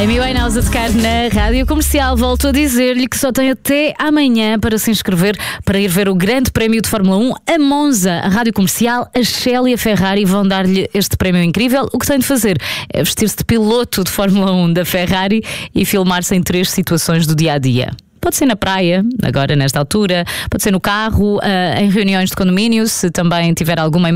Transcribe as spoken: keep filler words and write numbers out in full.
Amy Winehouse a tocar na Rádio Comercial. Volto a dizer-lhe que só tem até amanhã para se inscrever para ir ver o Grande Prémio de Fórmula um a Monza. A Rádio Comercial, a Shell e a Ferrari vão dar-lhe este prémio incrível. O que tem de fazer é vestir-se de piloto de Fórmula um da Ferrari e filmar-se em três situações do dia-a-dia. Pode ser na praia, agora nesta altura, pode ser no carro, em reuniões de condomínio, se também tiver alguma